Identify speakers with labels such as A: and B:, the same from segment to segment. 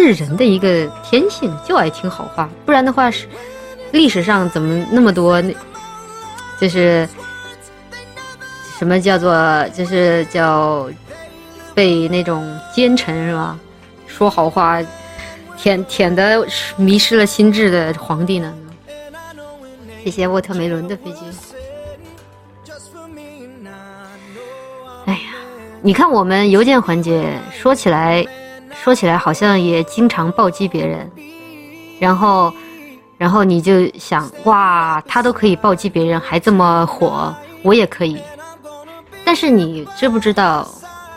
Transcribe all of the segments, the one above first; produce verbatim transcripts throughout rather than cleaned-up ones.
A: 是人的一个天性，就爱听好话，不然的话是历史上怎么那么多就是什么叫做就是叫被那种奸臣是吧说好话舔舔的迷失了心智的皇帝呢？谢谢沃特梅伦的飞机。哎呀，你看我们邮件环节说起来说起来好像也经常暴击别人，然后然后你就想，哇，他都可以暴击别人还这么火，我也可以。但是你知不知道，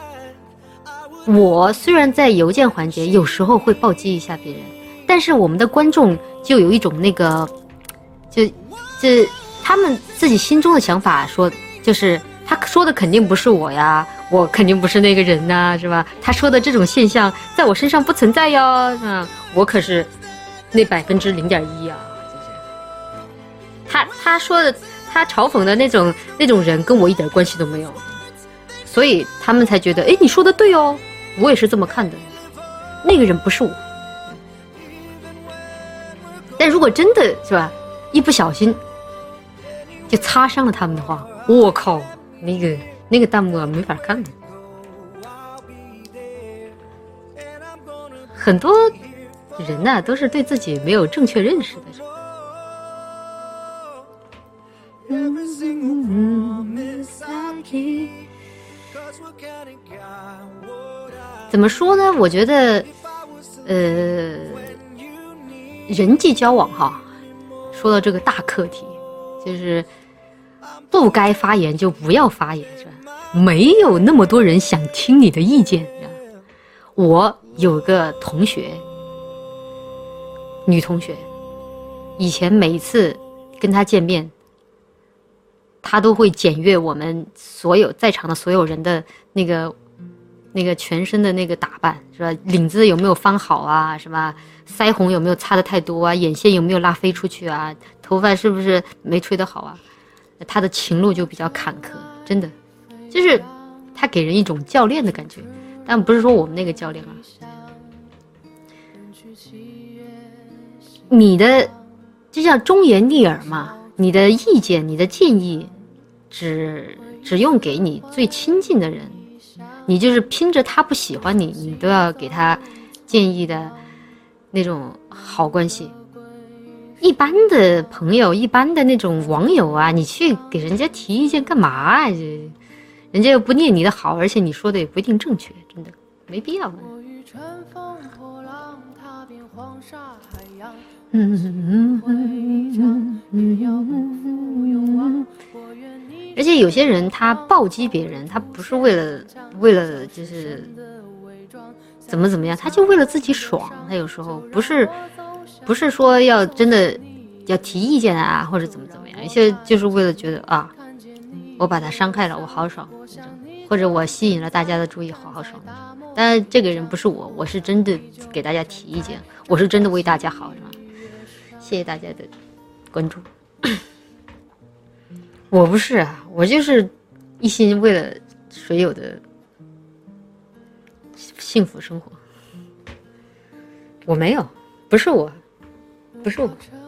A: 我虽然在邮件环节有时候会暴击一下别人，但是我们的观众就有一种那个就就他们自己心中的想法说，就是他说的肯定不是我呀，我肯定不是那个人呐，是吧？他说的这种现象在我身上不存在哟，是吧？我可是那百分之零点一啊，就是他他说的他嘲讽的那种那种人跟我一点关系都没有，所以他们才觉得，哎，你说的对哦，我也是这么看的，那个人不是我。但如果真的是吧，一不小心就擦伤了他们的话，我靠，那个那个弹幕啊没法看的。很多人呐、啊、都是对自己没有正确认识的。怎么说呢？我觉得，呃，人际交往哈，说到这个大课题，就是不该发言就不要发言，是吧？没有那么多人想听你的意见，是吧？我有个同学，女同学，以前每一次跟她见面，她都会检阅我们所有在场的所有人的那个那个全身的那个打扮，是吧？领子有没有翻好啊，是吧？腮红有没有擦得太多啊？眼线有没有拉飞出去啊？头发是不是没吹得好啊？她的情路就比较坎坷，真的，就是她给人一种教练的感觉，但不是说我们那个教练啊。你的就像忠言逆耳嘛，你的意见你的建议只只用给你最亲近的人，你就是拼着他不喜欢你，你都要给他建议的那种好关系。一般的朋友一般的那种网友啊，你去给人家提意见干嘛啊？人家又不念你的好，而且你说的也不一定正确，真的没必要的。而且有些人他暴击别人，他不是为了为了就是怎么怎么样，他就为了自己爽。他有时候不是不是说要真的要提意见啊，或者怎么怎么样，有些就是为了觉得啊，我把他伤害了，我好爽，或者我吸引了大家的注意，好好爽。但是这个人不是我，我是真的给大家提意见，我是真的为大家好，是吧？谢谢大家的关注。我不是啊，我就是一心为了水友的幸福生活。我没有，不是我，不是我。